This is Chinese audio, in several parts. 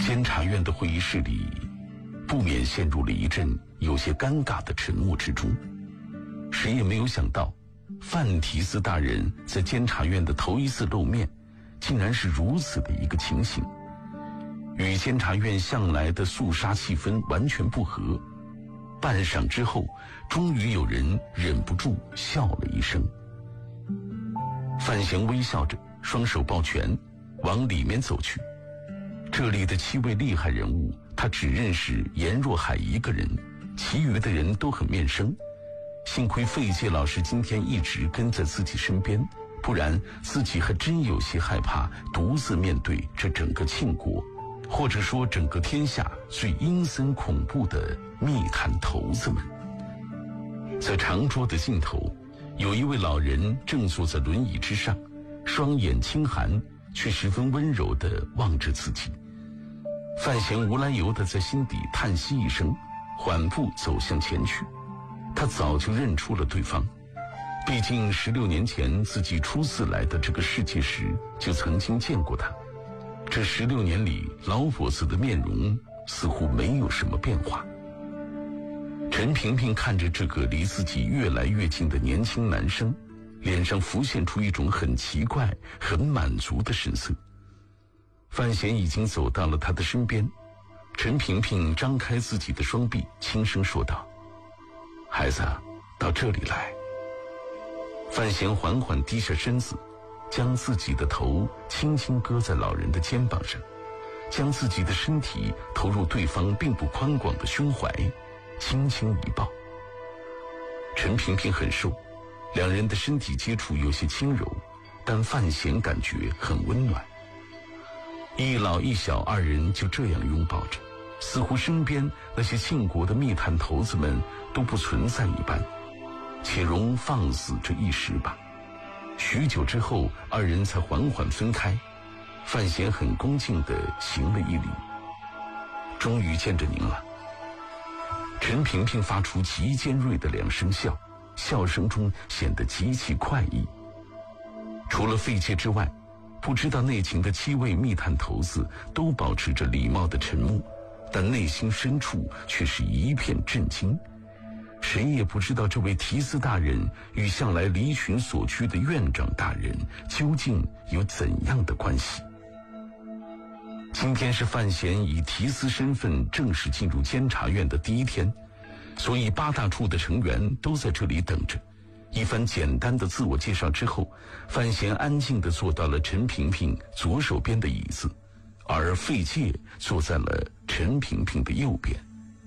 监察院的会议室里不免陷入了一阵有些尴尬的沉默之中。谁也没有想到，范提斯大人在监察院的头一次露面，竟然是如此的一个情形，与监察院向来的肃杀气氛完全不合。半晌之后，终于有人忍不住笑了一声。范闲微笑着，双手抱拳往里面走去。这里的7位厉害人物，他只认识严若海一个人，其余的人都很面生。幸亏费介老师今天一直跟在自己身边，不然自己还真有些害怕独自面对这整个庆国，或者说整个天下最阴森恐怖的密探头子们。在长桌的尽头，有一位老人正坐在轮椅之上，双眼清寒，却十分温柔地望着自己。范闲无来由地在心底叹息一声，缓步走向前去。他早就认出了对方，毕竟16年前自己初次来到这个世界时就曾经见过他。这16年里，老伙子的面容似乎没有什么变化。陈萍萍看着这个离自己越来越近的年轻男生，脸上浮现出一种很奇怪、很满足的神色。范闲已经走到了他的身边，陈萍萍张开自己的双臂，轻声说道：“孩子，到这里来。”范闲缓缓低下身子，将自己的头轻轻搁在老人的肩膀上，将自己的身体投入对方并不宽广的胸怀，轻轻一抱。陈萍萍很瘦，两人的身体接触有些轻柔，但范闲感觉很温暖。一老一小二人就这样拥抱着，似乎身边那些庆国的密探头子们都不存在一般，且容放肆这一时吧。许久之后，二人才缓缓分开。范闲很恭敬地行了一礼：“终于见着您了。”陈萍萍发出极尖锐的2声笑，笑声中显得极其快意。除了费介之外，不知道内情的7位密探头子都保持着礼貌的沉默，但内心深处却是一片震惊。谁也不知道这位提司大人与向来离群所居的院长大人究竟有怎样的关系。今天是范闲以提司身份正式进入监察院的第一天，所以8大处的成员都在这里等着。一番简单的自我介绍之后，范闲安静地坐到了陈萍萍左手边的椅子，而费介坐在了陈萍萍的右边。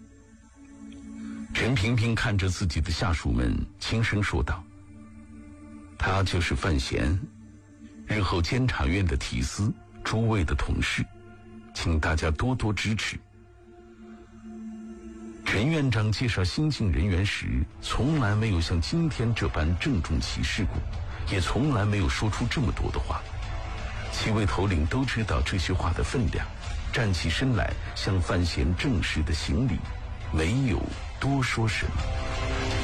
陈萍萍看着自己的下属们，轻声说道：“他就是范闲，日后监察院的提司，诸位的同事，请大家多多支持。”陈院长介绍新进人员时，从来没有像今天这般郑重其事过，也从来没有说出这么多的话。7位头领都知道这些话的分量，站起身来向范闲正式的行礼，没有多说什么。